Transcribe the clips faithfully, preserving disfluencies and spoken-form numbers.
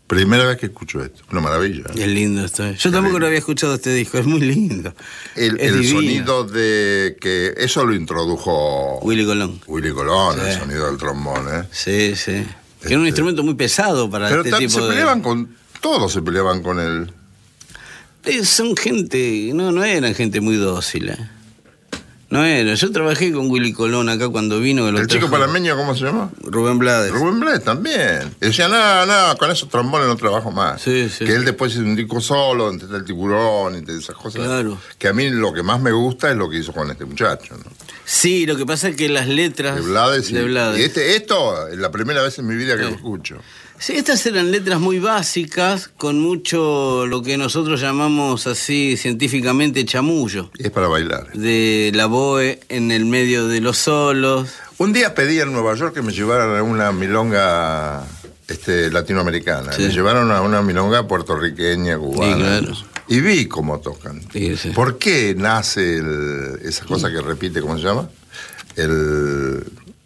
Primera vez que escucho esto, una maravilla. Es lindo esto. Yo tampoco lo había escuchado este disco, es muy lindo. El, el sonido de que eso lo introdujo Willy Colón. Willy Colón, Sí. el sonido del trombón, ¿eh? Sí, sí. Que Este... era un instrumento muy pesado para Pero este tam- tipo se de... peleaban con todos, se peleaban con él. Eh, Son gente, no, no eran gente muy dócil, ¿eh? No era. Yo trabajé con Willy Colón acá cuando vino. Que lo ¿El chico trajo panameño cómo se llama? Rubén Blades. Rubén Blades también. Y decía, no, no, con esos trombones no trabajo más. Sí, sí. Que él después hizo un disco solo, entre el tiburón y esas cosas. Claro. Que a mí lo que más me gusta es lo que hizo con este muchacho, ¿no? Sí, lo que pasa es que las letras... De Blades. Y, de Blades. y este, esto es la primera vez en mi vida que Sí. lo escucho. Sí, estas eran letras muy básicas, con mucho lo que nosotros llamamos así científicamente chamullo. Y es para bailar. De la boe en el medio de los solos. Un día pedí en Nueva York que me llevaran a una milonga este, latinoamericana. Sí. Me llevaron a una milonga puertorriqueña, cubana. Sí, claro. Y vi cómo tocan. Sí, sí. ¿Por qué nace el, esa cosa que repite, ¿cómo se llama? El...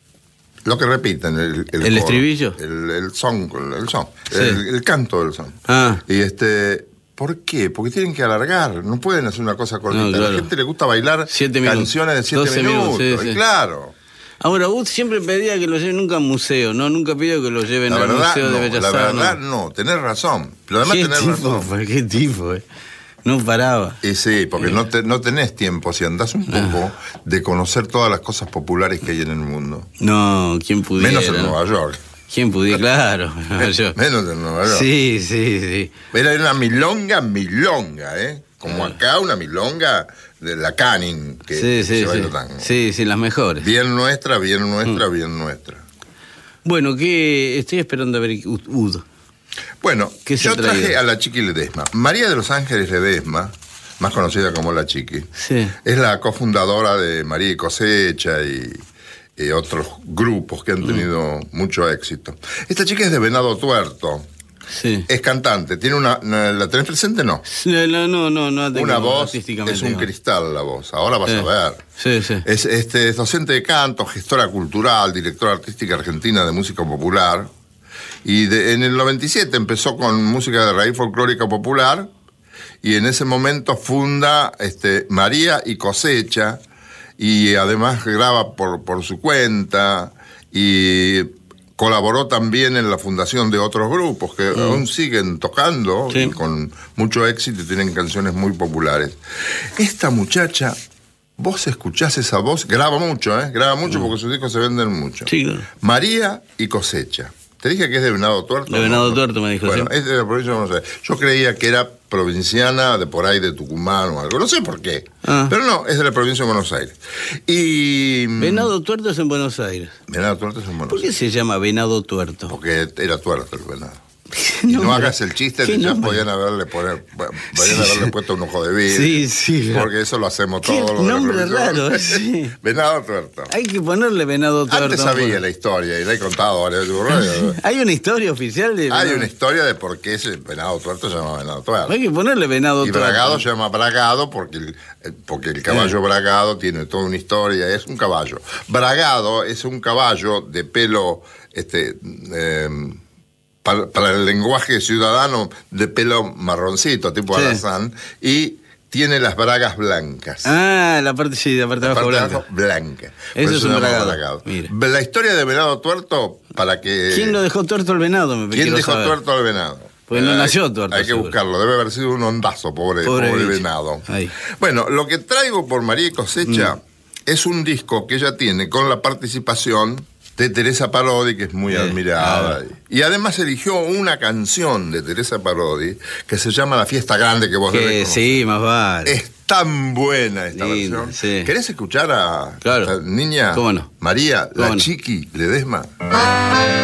Lo que repiten, el... ¿El coro, estribillo? El, el son, el son, Sí. el, el canto del son. Ah. Y este... ¿Por qué? Porque tienen que alargar, no pueden hacer una cosa cortita. No, claro. A la gente le gusta bailar Siete minutos. canciones de siete doce minutos. minutos, sí, y sí. Claro. Ahora, Wood siempre pedía que lo lleven nunca a museo, ¿no? Nunca pidió que lo lleven La al verdad, Museo no, de Bellas la Artes. verdad no, tenés razón. Pero además ¿Qué tenés tipo, razón. pues, qué tipo, eh? No paraba. Y sí, porque no, te, no tenés tiempo, si andás un poco, de conocer todas las cosas populares que hay en el mundo. No, ¿quién pudiera? Menos en Nueva York. ¿Quién pudiera? Claro. Yo. Menos en Nueva York. Sí, sí, sí. Era una milonga, milonga, ¿eh? Como Ah. acá una milonga de la Canning, que, Sí, que sí, se baila sí. tango. Sí, sí, las mejores. Bien nuestra, bien nuestra, Mm. bien nuestra. Bueno, que estoy esperando a ver Ud. Ud. Bueno, ¿Qué se yo ha traído? traje a la Chiqui Ledesma. María de los Ángeles Ledesma, más conocida como la Chiqui, Sí. es la cofundadora de María y Cosecha y, y otros grupos que han tenido mucho éxito. Esta chica es de Venado Tuerto, Sí. es cantante, tiene una, ¿la tenés presente? No. No, no, no, no, no tengo Una voz, artísticamente, es un digamos. cristal la voz, ahora vas Sí. a ver. Sí, sí. Es, este, es docente de canto, gestora cultural, directora artística argentina de música popular. Y de- en el noventa y siete empezó con música de raíz folclórica popular. Y en ese momento funda este, María y Cosecha. Y además graba por, por su cuenta. Y colaboró también en la fundación de otros grupos que Mm. aún siguen tocando Sí. y con mucho éxito y tienen canciones muy populares. Esta muchacha, vos escuchás esa voz, graba mucho, ¿eh? Graba mucho porque sus discos se venden mucho. Sí, claro. María y Cosecha. Te dije que es de Venado Tuerto. De Venado Tuerto, me dijo, Bueno, sí. es de la provincia de Buenos Aires. Yo creía que era provinciana de por ahí de Tucumán o algo. No sé por qué. Ah. Pero no, es de la provincia de Buenos Aires. Y. Venado Tuerto es en Buenos Aires. Venado Tuerto es en Buenos ¿Por qué Aires. se llama Venado Tuerto? Porque era tuerto el venado. Y no hagas el chiste ¿Qué de ya nombre? podían haberle, poner, podían haberle puesto un ojo de vidrio. Sí, sí. Porque eso lo hacemos Qué todos los de la nombre provincia de raro, Buenos Aires. sí. Venado Tuerto. Hay que ponerle Venado Tuerto. Antes sabía la historia y la he contado varias veces. Hay una historia oficial de Hay Venado- una historia de por qué ese Venado Tuerto se llama Venado Tuerto. Hay que ponerle Venado Y Tuerto. Bragado se llama Bragado porque el, el- porque el caballo Bragado tiene toda una historia, es un caballo. Bragado es un caballo de pelo, este, eh, para, para el lenguaje ciudadano, de pelo marroncito, tipo Sí. alazán, y tiene las bragas blancas. Ah, la parte, sí, la parte de La abajo parte de blanca. abajo, blanca. Por Eso es se un llama bragado. Mira. La historia de Venado Tuerto, para que... ¿Quién lo dejó tuerto el venado? Me ¿Quién quiero dejó saber. tuerto al venado? Porque no Eh, nació hay- tuerto, Hay que seguro. buscarlo, debe haber sido un ondazo, pobre, Pobre pobre, bicho. venado. Ahí. Bueno, lo que traigo por María y Cosecha Mm. es un disco que ella tiene con la participación de Teresa Parodi, que es muy Sí. admirada. Ah. Y además eligió una canción de Teresa Parodi que se llama La Fiesta Grande, que vos debés Que conocer. sí, más vale. Es tan buena esta Linda, versión. sí. ¿Querés escuchar a Claro. esta niña? ¿Cómo no? María, la ¿Cómo no? Chiqui Ledesma.